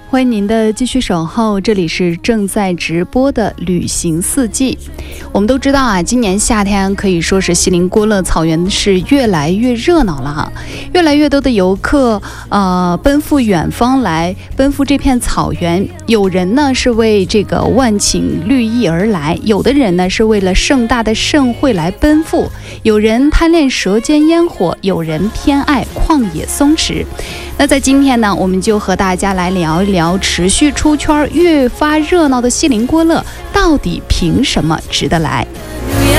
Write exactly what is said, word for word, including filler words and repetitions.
欢迎您的继续守候，这里是正在直播的旅行四季。我们都知道啊，今年夏天可以说是锡林郭勒草原是越来越热闹了哈，越来越多的游客呃奔赴远方来，奔赴这片草原。有人呢是为这个万顷绿意而来，有的人呢是为了盛大的盛会来奔赴，有人贪恋舌尖烟火，有人偏爱旷野松弛。那在今天呢，我们就和大家来聊一聊持续出圈、越发热闹的锡林郭勒，到底凭什么值得来？